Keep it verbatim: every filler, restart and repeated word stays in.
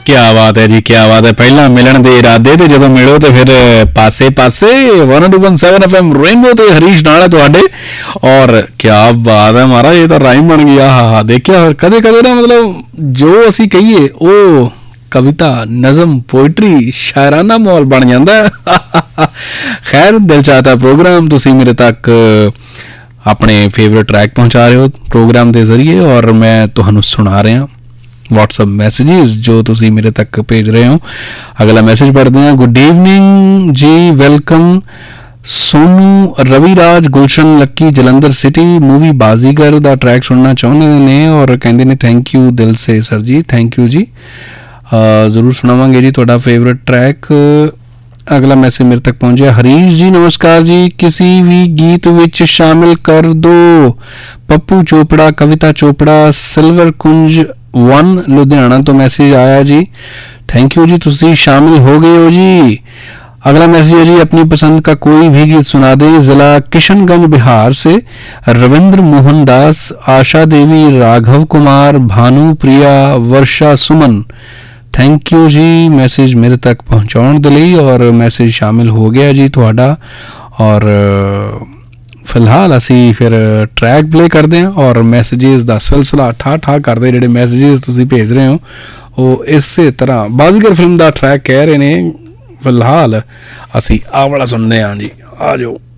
क्या बात है जी, क्या बात है। पहला मिलन दे इरादे ते जदों मिलो ते फिर पासे पासे one two one seven F M rainbow ते हरीश नाल तुहाडे। और क्या बात है महाराज, ये तो राइम बन गया। हाँ हाँ देखिया कदे कदे ना मतलब जो असी कहिए ओ कविता नज़म पोइट्री शायराना माहौल बन जाता है। खैर दिल चाहता प्रोग्राम तुसी मेरे तक अपने फेवरेट ट्रैक पहुँचा रहे हो प्रोग्राम के जरिए और मैं तुहानू सुना रहा व्हाट्सअप मैसेजेस जो तुसी मेरे तक भेज रहे हो। अगला मैसेज पढ़ते हैं। गुड इवनिंग जी, वेलकम सोनू रविराज गुलशन लक्की जलंधर सिटी मूवी बाजीगर दा ट्रैक सुनना चाहते ने और कहते ने थैंक यू दिल से सर जी, थैंक यू जी। जरूर सुनावांगे जी थोड़ा फेवरेट ट्रैक। अगला मैसेज मेरे तक पहुंचे। हरीश जी नमस्कार जी, किसी भी गीत विच शामिल कर दो पप्पू चोपड़ा, कविता चोपड़ा, सिल्वर कुंज वन लुधियाना तो मैसेज आया जी, थैंक यू जी, तुसी शामिल हो गए हो जी। अगला मैसेज है जी, अपनी पसंद का कोई भी गीत सुना दे। जिला किशनगंज बिहार से रविंद्र मोहन दास, आशा देवी, राघव कुमार, भानु प्रिया, वर्षा सुमन, थैंक यू जी मैसेज मेरे तक पहुँचाने के लिए। और मैसेज शामिल हो गया जी थोड़ा। और फिलहाल असी फिर ट्रैक प्ले करते हैं और मैसेजेस का सिलसिला ठा ठा करते जोड़े मैसेजेस तुसी भेज रहे हो वो इस तरह बाजीगर फिल्म का ट्रैक कह रहे हैं। फिलहाल असी आ वाला सुनते हैं जी, आ जाओ।